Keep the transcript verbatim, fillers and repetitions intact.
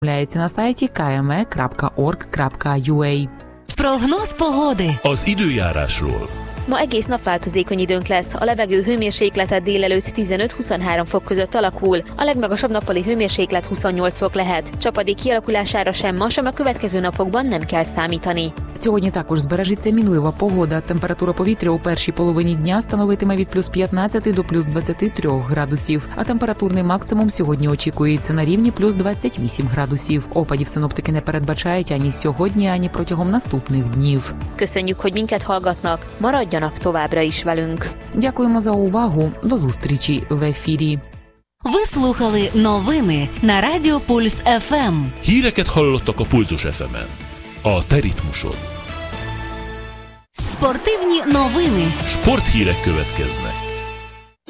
повідомляється на сайті ка ем е крапка орг крапка ю а. Прогноz pogody. Az időjárásról. Ma egész nap változékony időnk lesz, a levegő hőmérséklete délelőtt tizenöt-huszonhárom fok között alakul, a legmagasabb nappali hőmérséklet huszonnyolc fok lehet. Csapadék kialakulására sem ma, sem a következő napokban nem kell számítani. Сьогодні також збережеться мінлива погода. Температура повітря у першій половині дня становитиме від плюс п'ятнадцяти до плюс двадцяти трьох градусів, а температурний максимум сьогодні очікується на рівні плюс двадцять вісім градусів. Опадів синоптики не передбачають ані сьогодні, ані протягом наступних днів. Köszönjük, hogy minket hallgatnak, maradjanak továbbra is velünk. Дякуємо за увагу. До зустрічі в ефірі. Ви слухали новини на Радіо Пульс еф ем. Híreket hallottak a Pulzus еф емен. A te ritmusod. Спортивні новини. Sporthírek következnek.